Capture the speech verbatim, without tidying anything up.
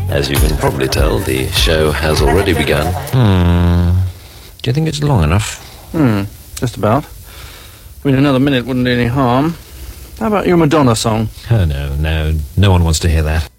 As you can probably tell, the show has already begun. Hmm. Do you think it's long enough? Hmm. Just about. I mean, another minute wouldn't do any harm. How about your Madonna song? Oh, no, no. No one wants to hear that.